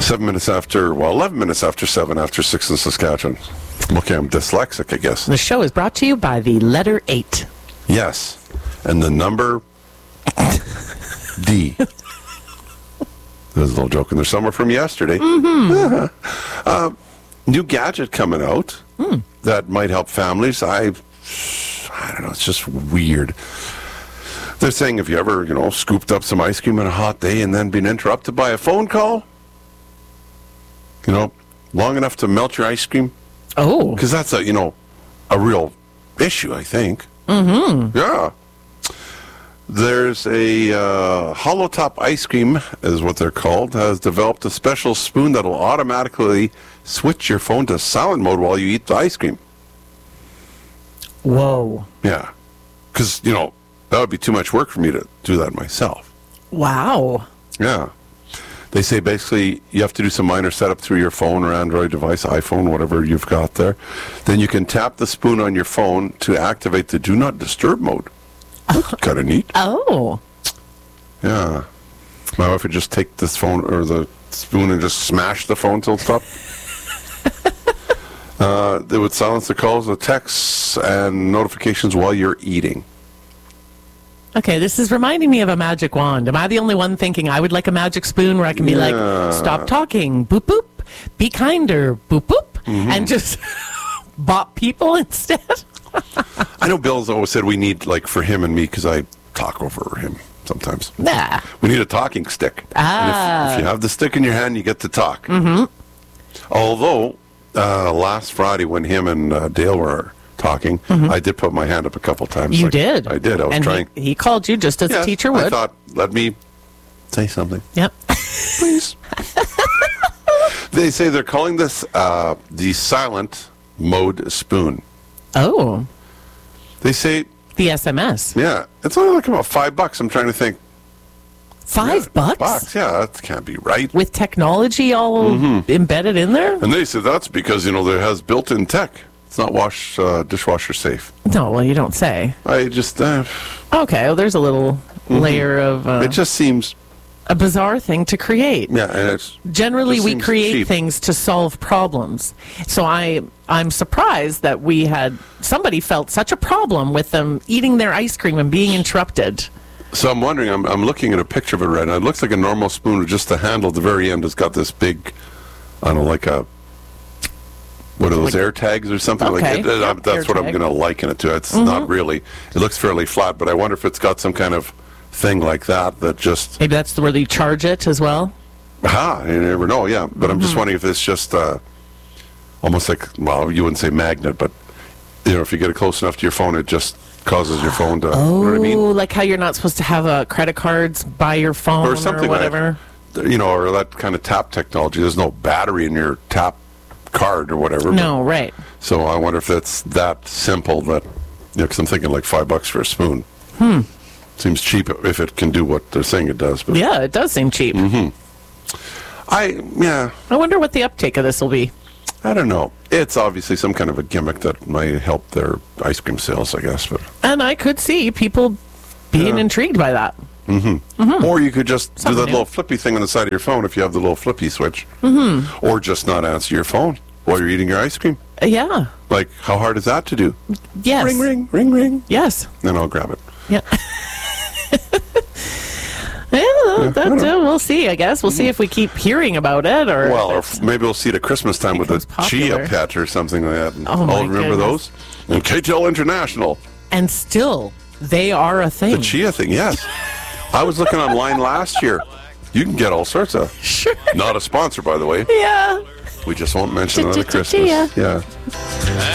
11 minutes after 7 after 6 in Saskatchewan. Okay, I'm dyslexic, I guess. The show is brought to you by the letter 8. Yes. And the number D. There's a little joke in there somewhere from yesterday. New gadget coming out that might help families. I don't know, it's just weird. They're saying if you ever, scooped up some ice cream on a hot day and then been interrupted by a phone call, long enough to melt your ice cream. Oh. Because that's a real issue, I think. Mm-hmm. Yeah. There's a hollow top ice cream, is what they're called, has developed a special spoon that'll automatically switch your phone to silent mode while you eat the ice cream. Whoa. Yeah. Because, that would be too much work for me to do that myself. Wow. Yeah. They say basically you have to do some minor setup through your phone or Android device, iPhone, whatever you've got there. Then you can tap the spoon on your phone to activate the Do Not Disturb mode. That's kind of neat. Oh. Yeah. My wife would just take this phone or the spoon and just smash the phone till it stopped. They would silence the calls, the texts, and notifications while you're eating. Okay, this is reminding me of a magic wand. Am I the only one thinking I would like a magic spoon where I can be like, stop talking, boop, boop, be kinder, boop, boop, and just bop people instead? I know Bill's always said we need, for him and me, because I talk over him sometimes. Nah. We need a talking stick. And if you have the stick in your hand, you get to talk. Mm-hmm. Although, last Friday when him and Dale were talking, I did put my hand up a couple times. You did? I did. I was trying. He called you just as a teacher would. I thought, let me say something. Yep. Please. They say they're calling this the silent mode spoon. Oh. They say... The SMS. Yeah. It's only about $5. I'm trying to think. $5? $5? Yeah, that can't be right. With technology all embedded in there? And they said that's because, there has built-in tech. It's not dishwasher safe. No, well, you don't say. I just... Okay, well, there's a little layer of... it just seems... a bizarre thing to create. Yeah, and it's... Generally, we create cheap. things to solve problems. So I'm surprised that somebody felt such a problem with them eating their ice cream and being interrupted. So I'm wondering, I'm looking at a picture of it right now. It looks like a normal spoon with just the handle at the very end has got this big, I don't know, like a... What are those, air tags or something like that? That's what I'm going to liken it to. It's not really. It looks fairly flat, but I wonder if it's got some kind of thing like that just... Maybe that's where they charge it as well? You never know, yeah. But I'm just wondering if it's just almost like, well, you wouldn't say magnet, but, if you get it close enough to your phone, it just causes your phone to... Oh, you know what I mean? Like how you're not supposed to have credit cards by your phone or something whatever? Or that kind of tap technology. There's no battery in your tap card or whatever. No, right. So I wonder if it's that simple that, because I'm thinking like $5 for a spoon. Seems cheap if it can do what they're saying it does. But. Yeah, it does seem cheap. I wonder what the uptake of this will be. I don't know. It's obviously some kind of a gimmick that might help their ice cream sales, I guess. But. And I could see people being intrigued by that. Or you could just do that little flippy thing on the side of your phone if you have the little flippy switch. Or just not answer your phone while you're eating your ice cream. Yeah. Like, how hard is that to do? Yes. Ring, ring, ring, ring. Yes. Then I'll grab it. Yeah. We'll see, I guess. We'll see if we keep hearing about it. Or maybe we'll see it at Christmas time with a Chia Pet or something like that. Remember those? And KTL International. And still, they are a thing. The Chia thing, yes. I was looking online last year. You can get all sorts of... Sure. Not a sponsor, by the way. Yeah. We just won't mention it at Christmas. Chia. Yeah.